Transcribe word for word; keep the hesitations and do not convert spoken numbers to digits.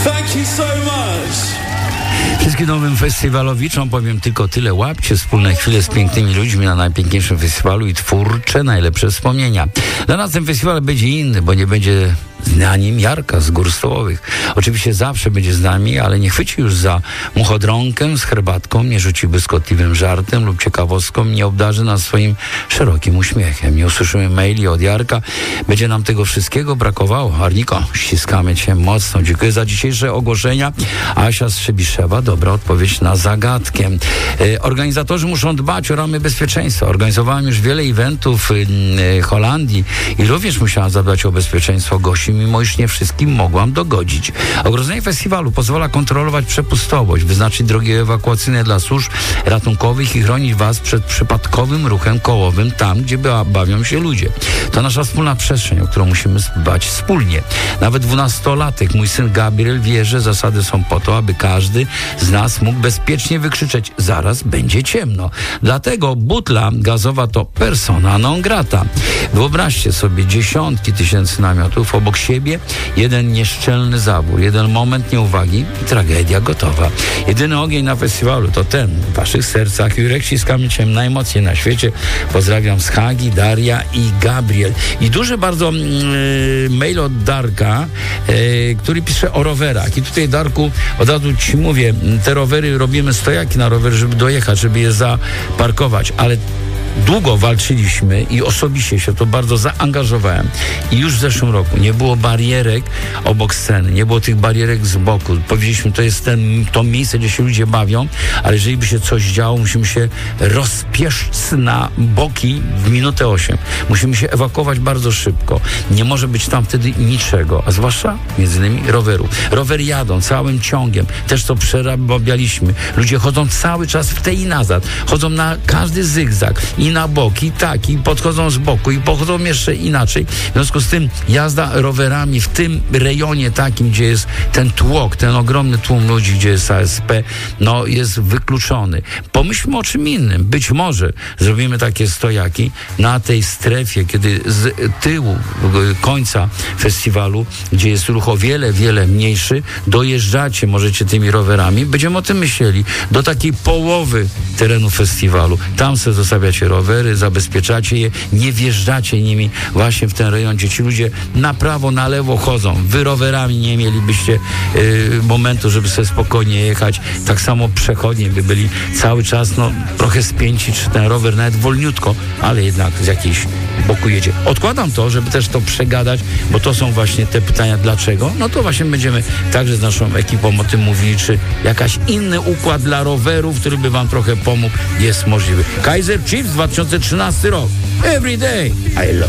Thank you so much. Wszystkim nowym festiwalowiczom powiem tylko tyle. Łapcie wspólne chwile z pięknymi ludźmi na najpiękniejszym festiwalu i twórcze, najlepsze wspomnienia. Dla nas ten festiwal będzie inny, bo nie będzie na nim Jarka z Gór Stołowych. Oczywiście zawsze będzie z nami, ale nie chwyci już za muchodrąkę z herbatką, nie rzuci błyskotliwym żartem lub ciekawostką, nie obdarzy nas swoim szerokim uśmiechem. Nie usłyszymy maili od Jarka. Będzie nam tego wszystkiego brakowało. Arniko, ściskamy Cię mocno. Dziękuję za dzisiejsze ogłoszenia. Asia Strzebiszewa, dobra odpowiedź na zagadkę. E, organizatorzy muszą dbać o ramy bezpieczeństwa. Organizowałem już wiele eventów w e, Holandii i również musiałam zadbać o bezpieczeństwo gości, mimo iż nie wszystkim mogłam dogodzić. Ogrodzenie festiwalu pozwala kontrolować przepustowość, wyznaczyć drogi ewakuacyjne dla służb ratunkowych i chronić Was przed przypadkowym ruchem kołowym tam, gdzie bawią się ludzie. To nasza wspólna przestrzeń, o którą musimy dbać wspólnie. Nawet dwunastolatek, mój syn Gabriel, wie, że zasady są po to, aby każdy z nas mógł bezpiecznie wykrzyczeć: zaraz będzie ciemno. Dlatego butla gazowa to persona non grata. Wyobraźcie sobie dziesiątki tysięcy namiotów obok siebie, jeden nieszczelny zawór, jeden moment nieuwagi i tragedia gotowa. Jedyny ogień na festiwalu to ten w Waszych sercach. Jurek, ściskamy Cię najmocniej na świecie. Pozdrawiam z Hagi, Daria i Gabriel. I duży bardzo yy, mail od Darka, yy, który pisze o rowerach. I tutaj, Darku, od razu Ci mówię, te rowery, robimy stojaki na rower, żeby dojechać, żeby je zaparkować, ale długo walczyliśmy i osobiście się to bardzo zaangażowałem. I już w zeszłym roku nie było barierek obok sceny, nie było tych barierek z boku. Powiedzieliśmy, to jest ten, to miejsce, gdzie się ludzie bawią, ale jeżeli by się coś działo, musimy się rozpieszć na boki w minutę osiem. Musimy się ewakuować bardzo szybko. Nie może być tam wtedy niczego, a zwłaszcza między innymi roweru. Rowery jadą całym ciągiem. Też to przerabialiśmy. Ludzie chodzą cały czas w tej i nazad. Chodzą na każdy zygzak. I na boki, tak, i podchodzą z boku, i podchodzą jeszcze inaczej. W związku z tym jazda rowerami w tym rejonie takim, gdzie jest ten tłok, ten ogromny tłum ludzi, gdzie jest A S P, no jest wykluczony. Pomyślmy o czym innym. Być może zrobimy takie stojaki na tej strefie, kiedy z tyłu końca festiwalu, gdzie jest ruch o wiele, wiele mniejszy, dojeżdżacie, możecie tymi rowerami. Będziemy o tym myśleli. Do takiej połowy terenu festiwalu. Tam sobie zostawiacie rowery, zabezpieczacie je, nie wjeżdżacie nimi właśnie w ten rejon, gdzie ci ludzie na prawo, na lewo chodzą. Wy rowerami nie mielibyście y, momentu, żeby sobie spokojnie jechać. Tak samo przechodnie by byli cały czas, no trochę spięci, czy ten rower nawet wolniutko, ale jednak z jakiejś boku jedzie. Odkładam to, żeby też to przegadać, bo to są właśnie te pytania dlaczego. No to właśnie będziemy także z naszą ekipą o tym mówili, czy jakaś inny układ dla rowerów, który by wam trochę pomógł, jest możliwy. Kaiser Chiefs, dwa tysiące trzynasty rok. Every day I love